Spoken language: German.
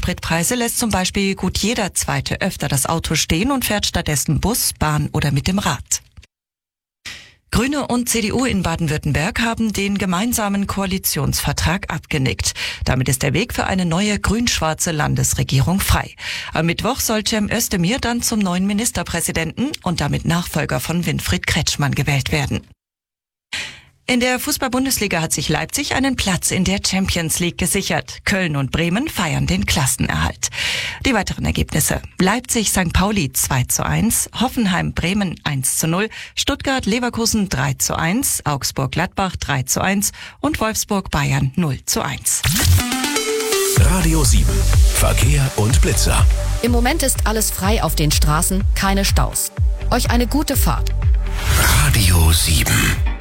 Spritpreise lässt zum Beispiel gut jeder Zweite öfter das Auto stehen und fährt stattdessen Bus, Bahn oder mit dem Rad. Grüne und CDU in Baden-Württemberg haben den gemeinsamen Koalitionsvertrag abgenickt. Damit ist der Weg für eine neue grün-schwarze Landesregierung frei. Am Mittwoch soll Cem Özdemir dann zum neuen Ministerpräsidenten und damit Nachfolger von Winfried Kretschmann gewählt werden. In der Fußball-Bundesliga hat sich Leipzig einen Platz in der Champions League gesichert. Köln und Bremen feiern den Klassenerhalt. Die weiteren Ergebnisse: Leipzig-St. Pauli 2:1, Hoffenheim-Bremen 1:0, Stuttgart-Leverkusen 3:1, Augsburg-Gladbach 3:1 und Wolfsburg-Bayern 0:1. Radio 7. Verkehr und Blitzer. Im Moment ist alles frei auf den Straßen, keine Staus. Euch eine gute Fahrt. Radio 7.